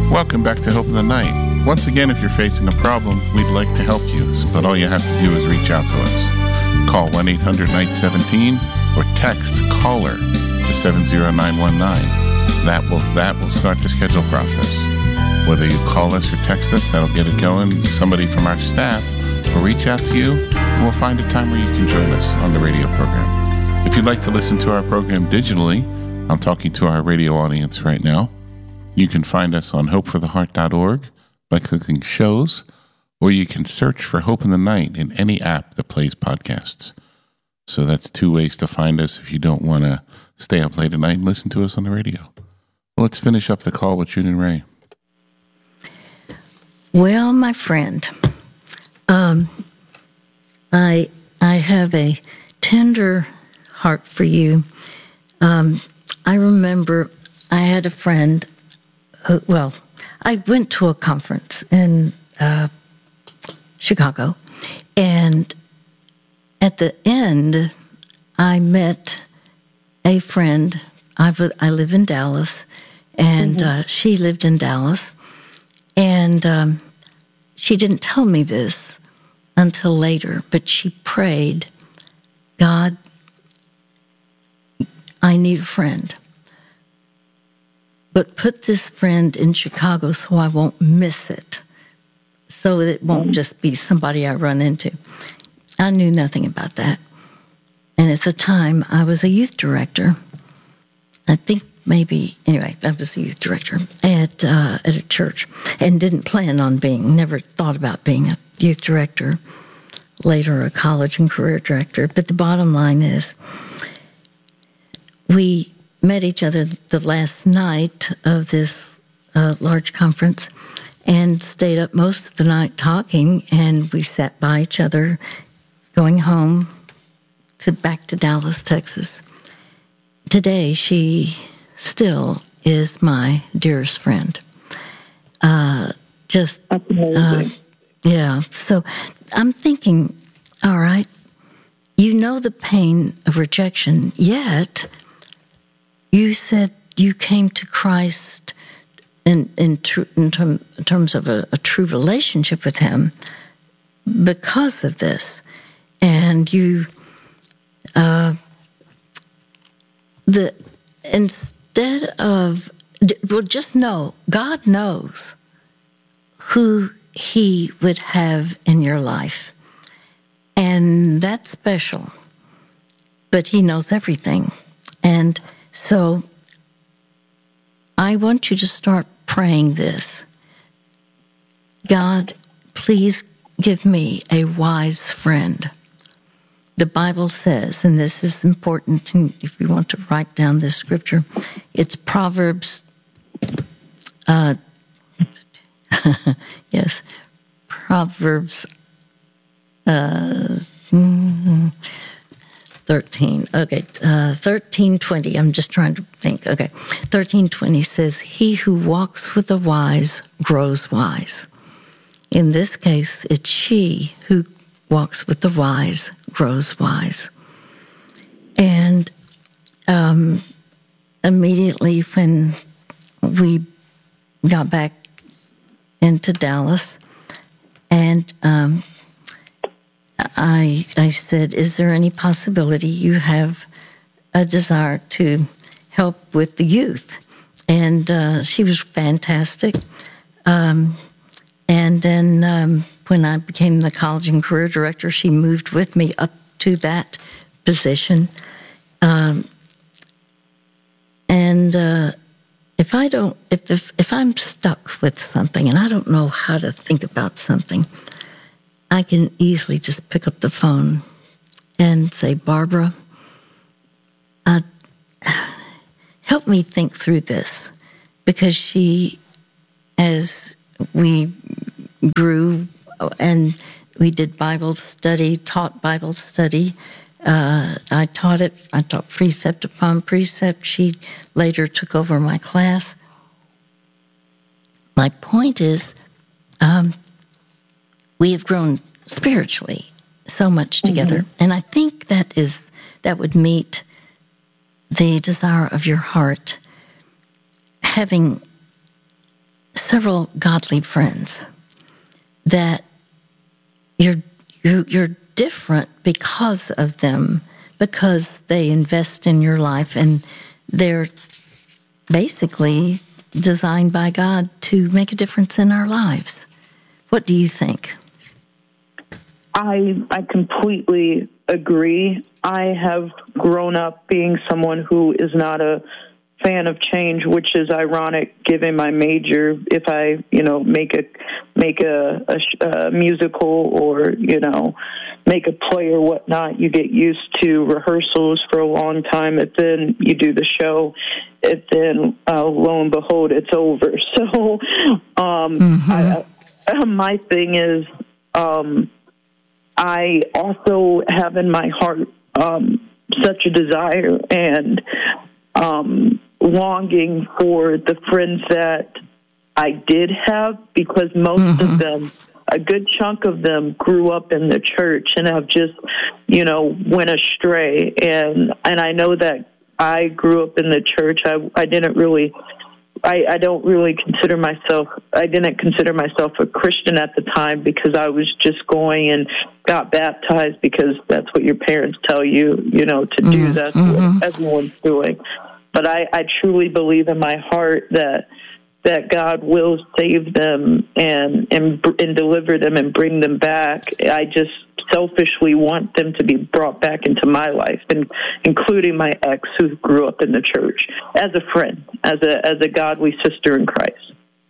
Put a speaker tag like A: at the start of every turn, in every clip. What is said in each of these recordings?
A: Welcome back to Hope in the Night. Once again, if you're facing a problem, we'd like to help you, but all you have to do is reach out to us. Call 1-800-NIGHT-17 or text CALLER to 70919. That will start the schedule process. Whether you call us or text us, that'll get it going. Somebody from our staff will reach out to you, and we'll find a time where you can join us on the radio program. If you'd like to listen to our program digitally, I'm talking to our radio audience right now. You can find us on hopefortheheart.org by clicking shows, or you can search for Hope in the Night in any app that plays podcasts. So that's two ways to find us if you don't want to stay up late at night and listen to us on the radio. Well, let's finish up the call with June and Ray.
B: Well, my friend, I have a tender heart for you. I remember I had a friend who, I went to a conference in Chicago, and at the end, I met a friend. I live in Dallas, and she lived in Dallas, and she didn't tell me this until later, but she prayed, God, I need a friend, but put this friend in Chicago so I won't miss it, so it won't just be somebody I run into. I knew nothing about that. And at the time, I was a youth director. I think anyway, I was a youth director at a church and didn't plan on never thought about being a youth director, later a college and career director. But the bottom line is, we met each other the last night of this large conference and stayed up most of the night talking, and we sat by each other going home back to Dallas, Texas. Today, she still is my dearest friend. Yeah. So I'm thinking, all right, you know the pain of rejection, yet you said you came to Christ in terms of a true relationship with Him because of this. And you, just know, God knows who He would have in your life. And that's special. But He knows everything. And so I want you to start praying this. God, please give me a wise friend. The Bible says, and this is important if you want to write down this scripture, it's Proverbs, yes, Proverbs 13. Okay, 13:20. I'm just trying to think. Okay, 13:20 says, "He who walks with the wise grows wise." In this case, it's she who walks with the wise grows wise. And immediately when we got back into Dallas, and I said, is there any possibility you have a desire to help with the youth? And she was fantastic. And then when I became the college and career director, she moved with me up to that position. If I'm stuck with something and I don't know how to think about something, I can easily just pick up the phone and say, Barbara, help me think through this. Because she, as we grew and we did Bible study, taught Bible study, I taught precept upon precept. She later took over my class. My point is, we have grown spiritually so much together. And I think that would meet the desire of your heart, having several godly friends that you're different because of them, because they invest in your life, and they're basically designed by God to make a difference in our lives. What do you think?
C: I completely agree. I have grown up being someone who is not a fan of change, which is ironic given my major. If I, make a musical or, make a play or whatnot, you get used to rehearsals for a long time, and then you do the show, and then lo and behold, it's over. So my thing is, I also have in my heart such a desire and longing for the friends that I did have, because most of them, a good chunk of them, grew up in the church and have just, went astray. And I know that I grew up in the church. I didn't really... I don't really consider myself, I didn't consider myself a Christian at the time, because I was just going and got baptized because that's what your parents tell you, to do. That's what everyone's doing. But I truly believe in my heart that God will save them and deliver them and bring them back. I just selfishly want them to be brought back into my life, and including my ex, who grew up in the church, as a friend, as a godly sister in Christ.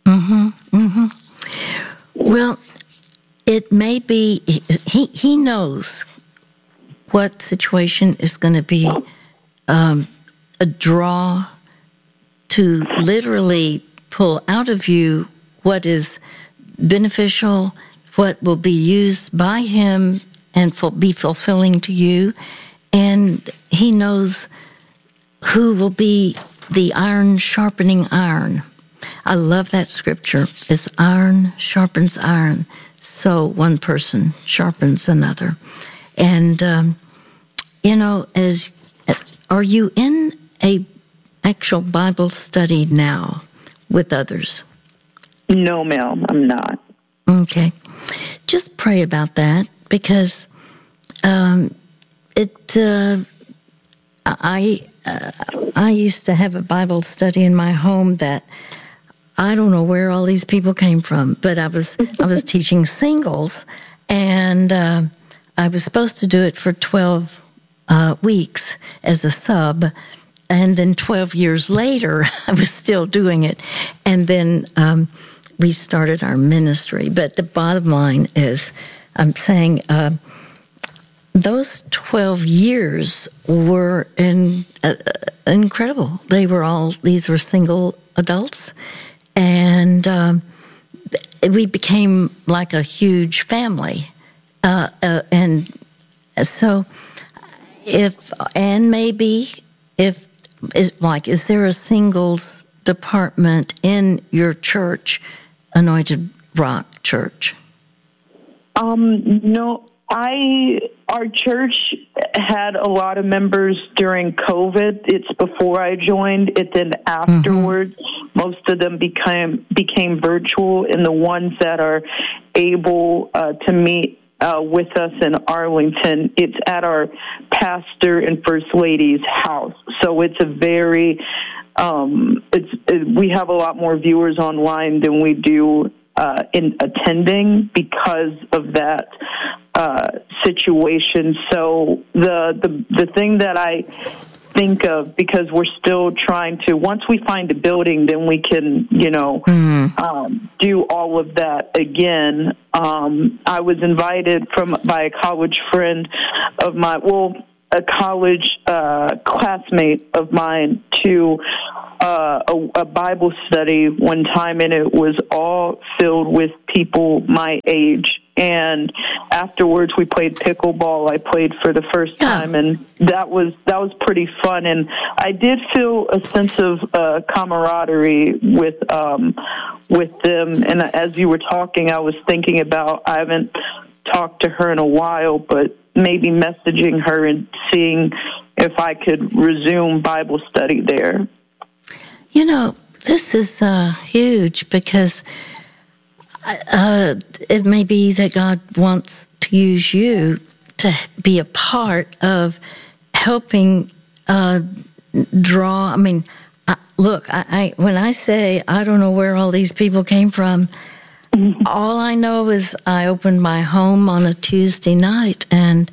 B: Well, it may be he knows what situation is going to be a draw to literally pull out of you what is beneficial, what will be used by him and be fulfilling to you. And he knows who will be the iron sharpening iron. I love that scripture. As iron sharpens iron, so one person sharpens another. And, are you in a actual Bible study now with others?
C: No, ma'am, I'm not.
B: Okay. Just pray about that, because I used to have a Bible study in my home that I don't know where all these people came from, but I was teaching singles, and I was supposed to do it for 12 weeks as a sub, and then 12 years later, I was still doing it, and then we started our ministry. But the bottom line is, I'm saying those 12 years were incredible. These were single adults, and we became like a huge family. And so is there a singles department in your church, Anointed Rock Church?
C: No, our church had a lot of members during COVID. It's before I joined. It then afterwards, most of them became virtual, and the ones that are able to meet with us in Arlington, it's at our pastor and first lady's house. So it's a very, we have a lot more viewers online than we do in attending because of that situation. So the thing that I think of, because we're still trying to, once we find a building, then we can, do all of that again. I was invited by a college friend of mine, a college classmate of mine, to a Bible study one time, and it was all filled with people my age. And afterwards, we played pickleball. I played for the first time, and that was pretty fun. And I did feel a sense of camaraderie with them. And as you were talking, I was thinking about, I haven't talked to her in a while, but maybe messaging her and seeing if I could resume Bible study there.
B: this is huge because it may be that God wants to use you to be a part of helping draw. I mean, look, when I say I don't know where all these people came from, all I know is I opened my home on a Tuesday night, and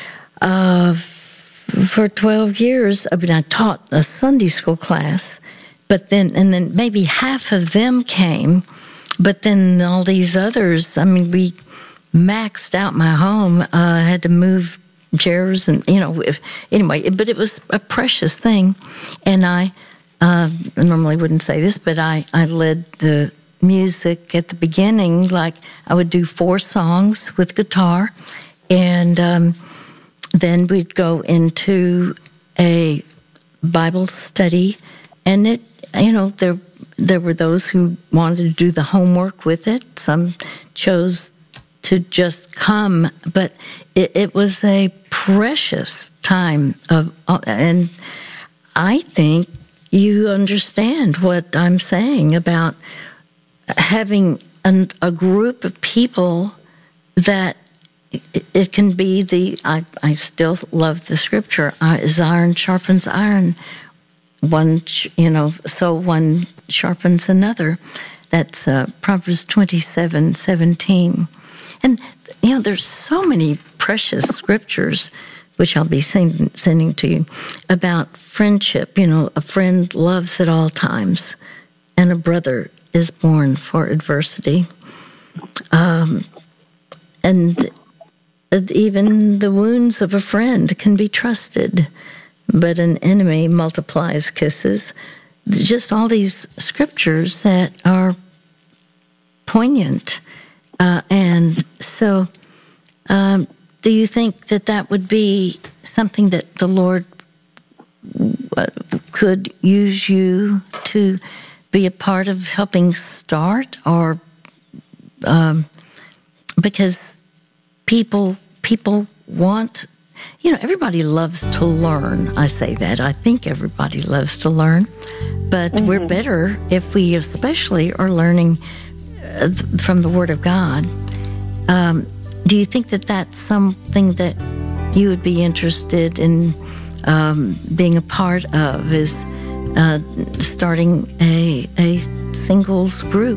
B: for 12 years, I mean, I taught a Sunday school class, but then maybe half of them came, but then all these others, I mean, we maxed out my home. I had to move chairs and, anyway, but it was a precious thing. And I normally wouldn't say this, but I led the music at the beginning. Like, I would do 4 songs with guitar, and then we'd go into a Bible study, and it, there were those who wanted to do the homework with it. Some chose to just come, but it was a precious time and I think you understand what I'm saying about having a group of people that it can be I still love the scripture, as iron sharpens iron, so one sharpens another. That's Proverbs 27:17. And, there's so many precious scriptures, which I'll be sending to you, about friendship. A friend loves at all times, and a brother is born for adversity. And even the wounds of a friend can be trusted, but an enemy multiplies kisses. Just all these scriptures that are poignant. And so, do you think that would be something that the Lord could use you to be a part of helping start? Or because people want, everybody loves to learn. I say that. I think everybody loves to learn. But we're better if we especially are learning from the Word of God. Do you think that's something that you would be interested in being a part of, is starting a singles group?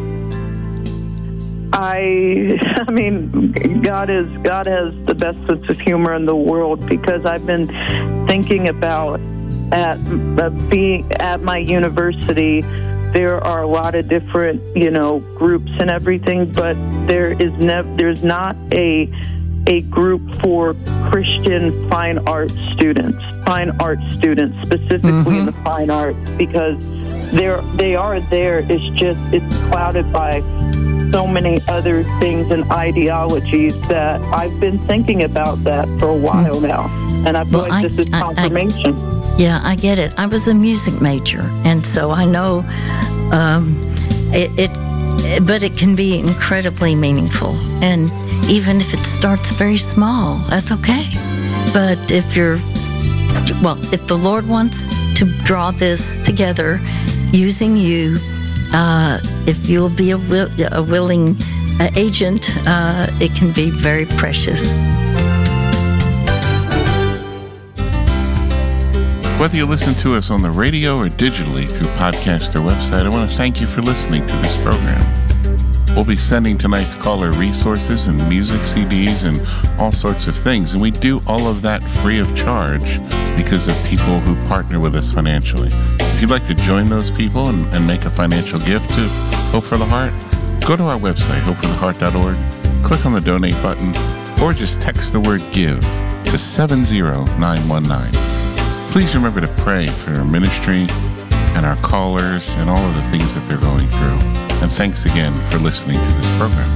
C: I mean, God has the best sense of humor in the world, because I've been thinking about being at my university. There are a lot of different, groups and everything, but there's not a group for Christian fine arts students specifically in the fine arts, because they are there. It's clouded by so many other things and ideologies that I've been thinking about that for a while now, and I feel like this is confirmation.
B: Yeah, I get it. I was a music major, and so I know but it can be incredibly meaningful. And even if it starts very small, that's okay. But if the Lord wants to draw this together using you, if you'll be a willing agent, it can be very precious.
A: Whether you listen to us on the radio or digitally through podcast or website, I want to thank you for listening to this program. We'll be sending tonight's caller resources and music CDs and all sorts of things, and we do all of that free of charge because of people who partner with us financially. If you'd like to join those people and make a financial gift to Hope for the Heart, go to our website, hopefortheheart.org, click on the donate button, or just text the word GIVE to 70919. Please remember to pray for our ministry and our callers and all of the things that they're going through. And thanks again for listening to this program.